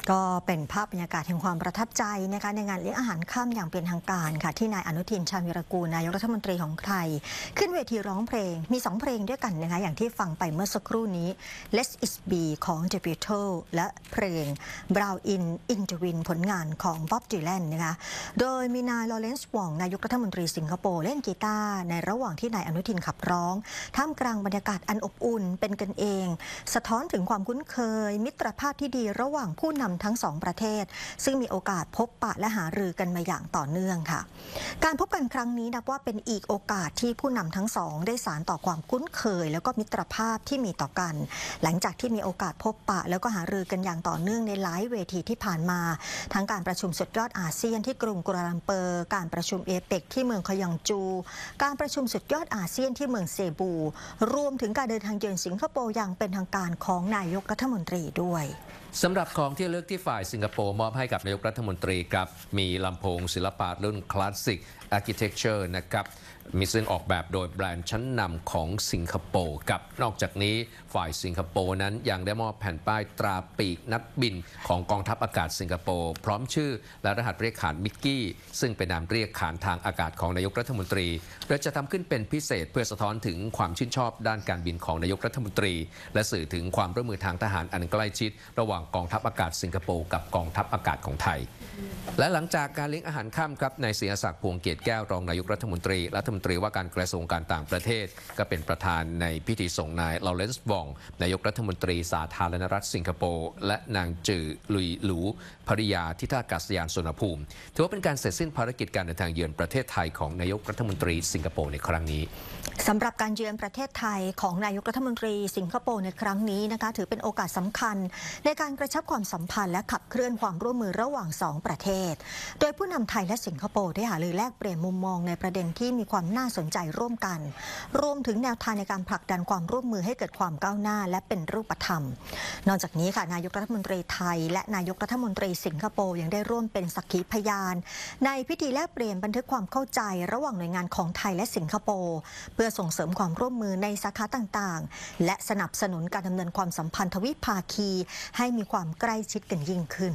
ก็เป็นภาพบรรยากาศแห่งความประทับใจนะคะในงานเลี้ยงอาหารค่ำอย่างเป็นทางการค่ะที่นายอนุทินชาญวีรกูลนายกรัฐมนตรีของไทยขึ้นเวทีร้องเพลงมี2เพลงด้วยกันนะคะอย่างที่ฟังไปเมื่อสักครู่นี้ Let It Be ของ The Beatles และเพลง Blow in the Wind ผลงานของ Bob Dylan นะคะโดยมีนายลอเรนซ์วองนายกรัฐมนตรีสิงคโปร์เล่นกีตาร์ในระหว่างที่นายอนุทินขับร้องท่ามกลางบรรยากาศอันอบอุ่นเป็นกันเองสะท้อนถึงความคุ้นเคยมิตรภาพที่ดีระหว่างผู้นำทั้งสองประเทศซึ่งมีโอกาสพบปะและหารือกันมาอย่างต่อเนื่องค่ะการพบกันครั้งนี้นับว่าเป็นอีกโอกาสที่ผู้นำทั้งสองได้สานต่อความคุ้นเคยแล้วก็มิตรภาพที่มีต่อกันหลังจากที่มีโอกาสพบปะแล้วก็หารือกันอย่างต่อเนื่องในหลายเวทีที่ผ่านมาทั้งการประชุมสุดยอดอาเซียนที่กรุงกัวลาลัมเปอร์การประชุมเอเปกที่เมืองคยองจูการประชุมสุดยอดอาเซียนที่เมืองเซบูรวมถึงการเดินทางเยือนสิงคโปร์อย่างเป็นทางการของนายกรัฐมนตรีด้วยสำหรับของที่เลือกที่ฝ่ายสิงคโปร์มอบให้กับนายกรัฐมนตรีครับมีลำโพงศิลปะรุ่นคลาสสิก Architecture นะครับมีซึ่งออกแบบโดยแบรนด์ชั้นนำของสิงคโปร์กับนอกจากนี้ฝ่ายสิงคโปร์นั้นยังได้มอบแผ่นป้ายตราปีกนักบินของกองทัพอากาศสิงคโปร์พร้อมชื่อและรหัสเรียกขานมิกกี้ซึ่งเป็นนามเรียกขานทางอากาศของนายกรัฐมนตรีโดยจะทำขึ้นเป็นพิเศษเพื่อสะท้อนถึงความชื่นชอบด้านการบินของนายกรัฐมนตรีและสื่อถึงความร่วมมือทางทหารอันใกล้ชิดระหว่างกองทัพอากาศสิงคโปร์กับกองทัพอากาศของไทยและหลังจากการเลี้ยงอาหารค่ำครับนายศิรศักดิ์พวงเกียรติแก้วรองนายกรัฐมนตรีว่าการกระทรวงการต่างประเทศก็เป็นประธานในพิธีส่งนายลอเรนซ์วองนายกรัฐมนตรีสาธารณรัฐสิงคโปร์และนางจือลุยหลูภริยาที่ท่าอากาศยานสุวรรณภูมิถือว่าเป็นการเสร็จสิ้นภารกิจการเดินทางเยือนประเทศไทยของนายกรัฐมนตรีสิงคโปร์ในครั้งนี้สำหรับการเยือนประเทศไทยของนายกรัฐมนตรีสิงคโปร์ในครั้งนี้นะคะถือเป็นโอกาสสำคัญในการกระชับความสัมพันธ์และขับเคลื่อนความร่วมมือระหว่าง2ประเทศโดยผู้นำไทยและสิงคโปร์ได้หารือแลกเปลี่ยนมุมมองในประเด็นที่มีความน่าสนใจร่วมกันรวมถึงแนวทางในการผลักดันความร่วมมือให้เกิดความก้าวหน้าและเป็นรูปธรรมนอกจากนี้ค่ะนายกรัฐมนตรีไทยและนายกรัฐมนตรีสิงคโปร์ยังได้ร่วมเป็นสักขีพยานในพิธีแลกเปลี่ยนบันทึกความเข้าใจระหว่างหน่วยงานของไทยและสิงคโปร์เพื่อส่งเสริมความร่วมมือในสาขาต่างๆและสนับสนุนการดำเนินความสัมพันธ์ทวิภาคีให้มีความใกล้ชิดกันยิ่งขึ้น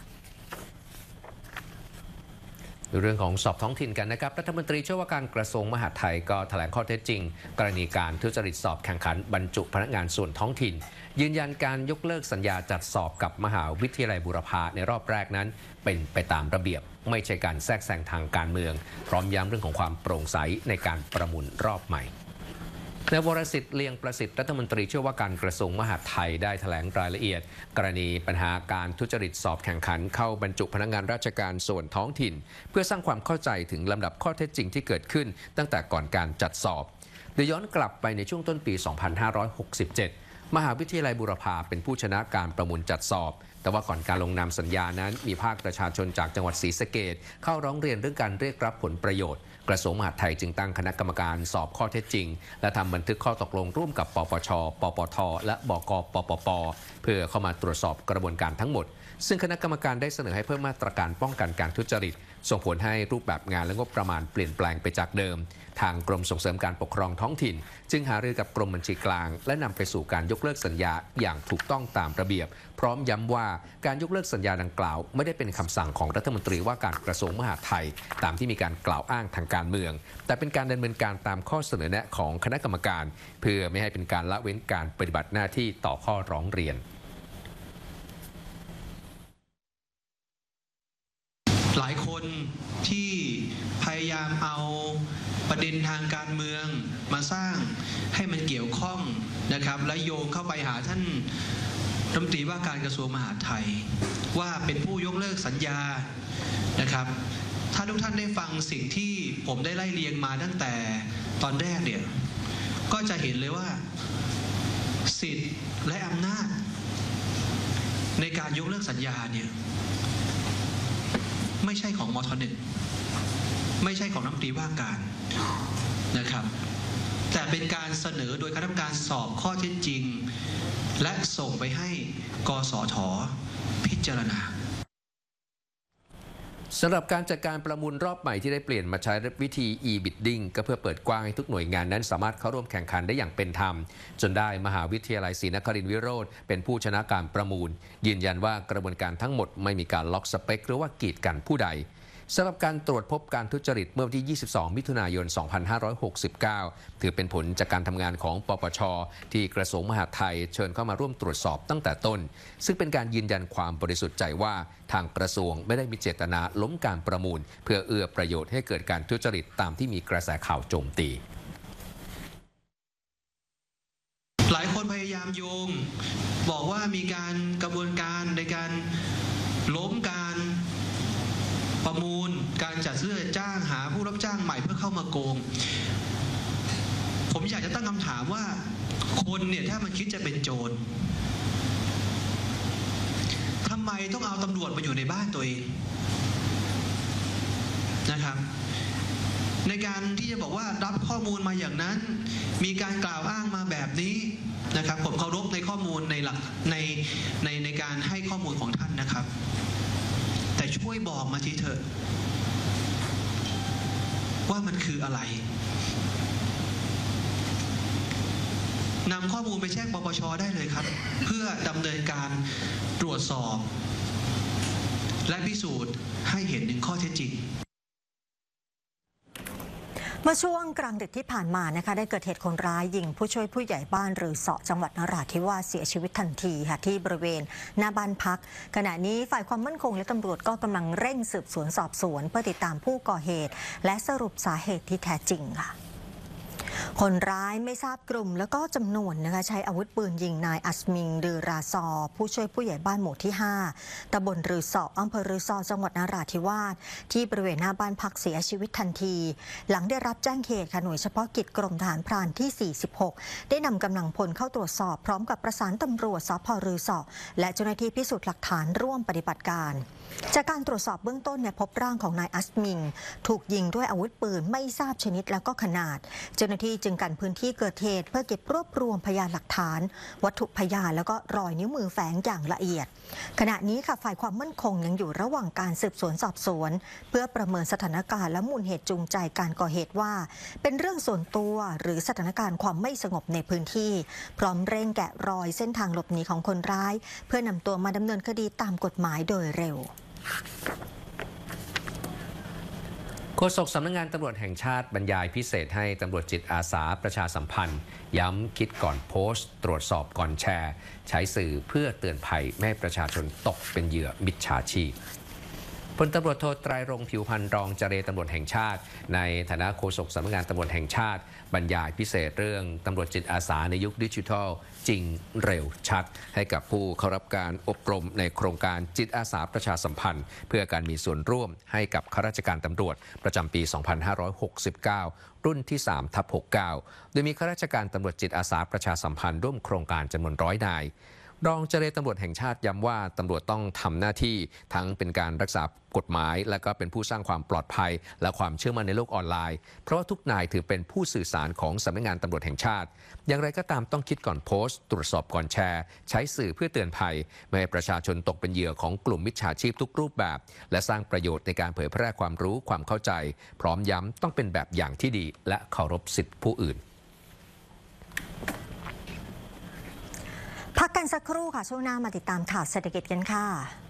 เรื่องของสอบท้องถิ่นกันนะครับรัฐมนตรีช่วยว่าการกระทรวงมหาดไทยก็แถลงข้อเท็จจริงกรณีการทุจริตสอบแข่งขันบรรจุพนักงานส่วนท้องถิ่นยืนยันการยกเลิกสัญญาจัดสอบกับมหาวิทยาลัยบูรพาในรอบแรกนั้นเป็นไปตามระเบียบไม่ใช่การแทรกแซงทางการเมืองพร้อมย้ำเรื่องของความโปร่งใสในการประมูลรอบใหม่นายวรสิทธิ์เลียงประสิทธิ์รัฐมนตรีช่วยว่าการกระทรวงมหาดไทยได้แถลงรายละเอียดกรณีปัญหาการทุจริตสอบแข่งขันเข้าบรรจุพนักงานราชการส่วนท้องถิ่นเพื่อสร้างความเข้าใจถึงลำดับข้อเท็จจริงที่เกิดขึ้นตั้งแต่ก่อนการจัดสอบโดยย้อนกลับไปในช่วงต้นปี 2567 มหาวิทยาลัยบูรพาเป็นผู้ชนะการประมูลจัดสอบแต่ว่าก่อนการลงนามสัญญานั้นมีภาคประชาชนจากจังหวัดศรีสะเกษเข้าร้องเรียนเรื่องการเรียกรับผลประโยชน์กระทรวงมหาดไทยจึงตั้งคณะกรรมการสอบข้อเท็จจริงและทำบันทึกข้อตกลงร่วมกับปปช.ปปท.และบก.ปปป.เพื่อเข้ามาตรวจสอบกระบวนการทั้งหมดซึ่งคณะกรรมการได้เสนอให้เพิ่มมาตรการป้องกันการทุจริตส่งผลให้รูปแบบงานและงบประมาณเปลี่ยนแปลงไปจากเดิมทางกรมส่งเสริมการปกครองท้องถิ่นจึงหารือกับกรมบัญชีกลางและนำไปสู่การยกเลิกสัญญาอย่างถูกต้องตามระเบียบพร้อมย้ำว่าการยกเลิกสัญญาดังกล่าวไม่ได้เป็นคำสั่งของรัฐมนตรีว่าการกระทรวงมหาดไทยตามที่มีการกล่าวอ้างทางการเมืองแต่เป็นการดำเนินการตามข้อเสนอแนะของคณะกรรมการเพื่อไม่ให้เป็นการละเว้นการปฏิบัติหน้าที่ต่อข้อร้องเรียนหลายคนที่พยายามเอาประเด็นทางการเมืองมาสร้างให้มันเกี่ยวข้องนะครับและโยงเข้าไปหาท่านรัฐมนตรีว่าการกระทรวงมหาดไทยว่าเป็นผู้ยกเลิกสัญญานะครับถ้าทุกท่านได้ฟังสิ่งที่ผมได้ไล่เรียงมาตั้งแต่ตอนแรกเนี่ยก็จะเห็นเลยว่าสิทธิ์และอำนาจในการยกเลิกสัญญาเนี่ยไม่ใช่ของมท.1ไม่ใช่ของรัฐมนตรีว่าการนะครับแต่เป็นการเสนอโดยคณะกรรมการสอบข้อเท็จจริงและส่งไปให้กสท.พิจารณาสำหรับการจัดการประมูลรอบใหม่ที่ได้เปลี่ยนมาใช้วิธี e-bidding ก็เพื่อเปิดกว้างให้ทุกหน่วยงานนั้นสามารถเข้าร่วมแข่งขันได้อย่างเป็นธรรมจนได้มหาวิทยาลัยศรีนครินทร์วิโรธเป็นผู้ชนะการประมูลยืนยันว่ากระบวนการทั้งหมดไม่มีการล็อกสเปคหรือว่ากีดกันผู้ใดสำหรับการตรวจพบการทุจริตเมื่อวันที่ 22 มิถุนายน 2569 ถือเป็นผลจากการทำงานของปปช.ที่กระทรวงมหาดไทยเชิญเข้ามาร่วมตรวจสอบตั้งแต่ต้นซึ่งเป็นการยืนยันความบริสุทธิ์ใจว่าทางกระทรวงไม่ได้มีเจตนาล้มการประมูลเพื่อเอื้อประโยชน์ให้เกิดการทุจริตตามที่มีกระแสข่าวโจมตีหลายคนพยายามโยงบอกว่ามีการกระบวนการในการล้มการประมูลการจัดซื้อจ้างหาผู้รับจ้างใหม่เพื่อเข้ามาโกงผมอยากจะตั้งคำถามว่าคนเนี่ยถ้ามันคิดจะเป็นโจรทำไมต้องเอาตำรวจมาอยู่ในบ้านตัวเองนะครับในการที่จะบอกว่ารับข้อมูลมาอย่างนั้นมีการกล่าวอ้างมาแบบนี้นะครับผมเคารพในข้อมูลในหลักในการให้ข้อมูลของท่านนะครับแต่ช่วยบอกมาทีเถอะว่ามันคืออะไรนำข้อมูลไปแจ้งปปช.ได้เลยครับเพื่อดำเนินการตรวจสอบและพิสูจน์ให้เห็นถึงข้อเท็จจริงเมื่อช่วงกลางดึกที่ผ่านมานะคะได้เกิดเหตุคนร้ายยิงผู้ช่วยผู้ใหญ่บ้านรือเสาะจังหวัดนราธิวาสเสียชีวิตทันทีค่ะที่บริเวณหน้าบ้านพักขณะนี้ฝ่ายความมั่นคงและตำรวจก็กำลังเร่งสืบสวนสอบสวนเพื่อติดตามผู้ก่อเหตุและสรุปสาเหตุที่แท้จริงค่ะคนร้ายไม่ทราบกลุ่มแล้วก็จำนวนนะคะใช้อาวุธปืนยิงนายอัสมิงดือราซอผู้ช่วยผู้ใหญ่บ้านหมู่ที่5ตำบลรือเสาะอำเภอรือเสาะจังหวัดนราธิวาสที่บริเวณหน้าบ้านพักเสียชีวิตทันทีหลังได้รับแจ้งเหตุค่ะหน่วยเฉพาะกิจกรมทหารพรานที่46ได้นำกำลังพลเข้าตรวจสอบพร้อมกับประสานตำรวจสภ.รือเสาะและเจ้าหน้าที่พิสูจน์หลักฐานร่วมปฏิบัติการจากการตรวจสอบเบื้องต้นพบร่างของนายอัสมิงถูกยิงด้วยอาวุธปืนไม่ทราบชนิดแล้วก็ขนาดเจ้าหน้าที่จึงกันพื้นที่เกิดเหตุเพื่อเก็บรวบรวมพยานหลักฐานวัตถุพยานแล้วก็รอยนิ้วมือแฝงอย่างละเอียดขณะนี้ค่ะฝ่ายความมั่นคงยังอยู่ระหว่างการสืบสวนสอบสวนเพื่อประเมินสถานการณ์และมูลเหตุจูงใจการก่อเหตุว่าเป็นเรื่องส่วนตัวหรือสถานการณ์ความไม่สงบในพื้นที่พร้อมเร่งแกะรอยเส้นทางหลบหนีของคนร้ายเพื่อนำตัวมาดำเนินคดีตามกฎหมายโดยเร็วโฆษกสำนักงานตำรวจแห่งชาติบรรยายพิเศษให้ตำรวจจิตอาสาประชาสัมพันธ์ย้ำคิดก่อนโพสต์ตรวจสอบก่อนแชร์ใช้สื่อเพื่อเตือนภัยไม่ให้ประชาชนตกเป็นเหยื่อมิจฉาชีพพลตำรวจโทไตรรงค์ผิวพรรณรองเจรตำรวจแห่งชาติในฐานะโฆษกสำนักงานตำรวจแห่งชาติบรรยายพิเศษเรื่องตำรวจจิตอาสาในยุคดิจิทัลจริงเร็วชัดให้กับผู้เข้ารับการอบรมในโครงการจิตอาสาประชาสัมพันธ์เพื่อการมีส่วนร่วมให้กับข้าราชการตำรวจประจำปี 2569 รุ่นที่ 3/69 โดยมีข้าราชการตำรวจจิตอาสาประชาสัมพันธ์ร่วมโครงการจำนวน100 นายรองเจรตำรวจแห่งชาติย้ำว่าตำรวจต้องทำหน้าที่ทั้งเป็นการรักษากฎหมายและก็เป็นผู้สร้างความปลอดภัยและความเชื่อมั่นในโลกออนไลน์เพราะว่าทุกนายถือเป็นผู้สื่อสารของสำนักงานตำรวจแห่งชาติอย่างไรก็ตามต้องคิดก่อนโพสต์ตรวจสอบก่อนแชร์ใช้สื่อเพื่อเตือนภัยไม่ให้ประชาชนตกเป็นเหยื่อของกลุ่มมิจฉาชีพทุกรูปแบบและสร้างประโยชน์ในการเผยแพร่ความรู้ความเข้าใจพร้อมย้ำต้องเป็นแบบอย่างที่ดีและเคารพสิทธิผู้อื่นพักกันสักครู่ค่ะช่วงหน้ามาติดตามข่าวเศรษฐกิจกันค่ะ